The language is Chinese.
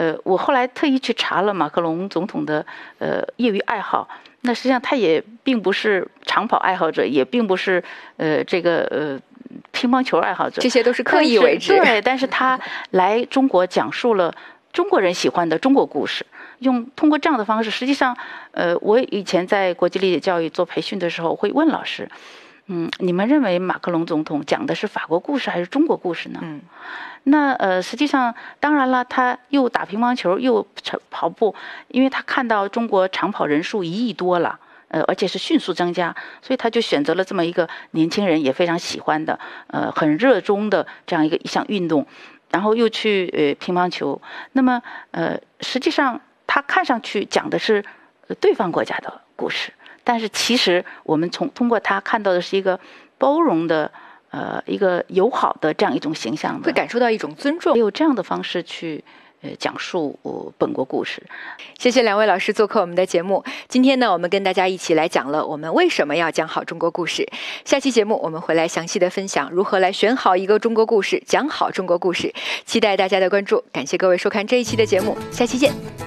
我后来特意去查了马克龙总统的业余爱好，那实际上他也并不是长跑爱好者，也并不是乒乓球爱好者， 这些都是刻意为之。 对，但是他来中国讲述了中国人喜欢的中国故事，通过这样的方式，实际上，我以前在国际理解教育做培训的时候，会问老师，你们认为马克龙总统讲的是法国故事还是中国故事呢？那实际上，当然了，他又打乒乓球又跑步，因为他看到中国长跑人数1亿多了。而且是迅速增加，所以他就选择了这么一个年轻人也非常喜欢的，很热衷的这样一项运动，然后又去乒乓球。那么实际上他看上去讲的是对方国家的故事，但是其实我们通过他看到的是一个包容的，一个友好的这样一种形象的， 会感受到一种尊重， 有这样的方式去。讲述本国故事。 谢谢两位老师做客我们的节目。今天呢，我们跟大家一起来讲了我们为什么要讲好中国故事。下期节目我们会来详细的分享如何来选好一个中国故事，讲好中国故事。期待大家的关注，感谢各位收看这一期的节目，下期见。